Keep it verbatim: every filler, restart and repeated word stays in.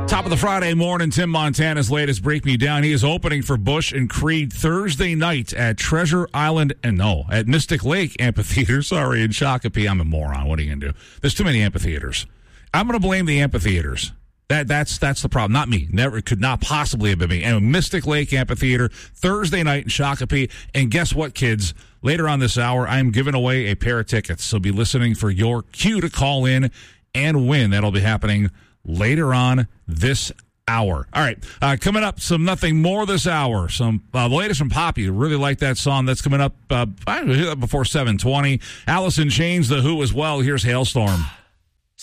Top of the Friday morning, Tim Montana's latest Break Me Down. He is opening for Bush and Creed Thursday night at Treasure Island, and no, at Mystic Lake Amphitheater. Sorry, in Shakopee. I'm a moron. What are you going to do? There's too many amphitheaters. I'm going to blame the amphitheaters. That That's that's the problem. Not me. Never could not possibly have been me. And Mystic Lake Amphitheater, Thursday night in Shakopee. And guess what, kids? Later on this hour, I'm giving away a pair of tickets. So be listening for your cue to call in and win. That'll be happening later on this hour. All right, uh, coming up, some Nothing More this hour. Some uh, the latest from Poppy. Really like that song. That's coming up uh, before seven twenty. Alice in Chains, The Who as well. Here's Hailstorm.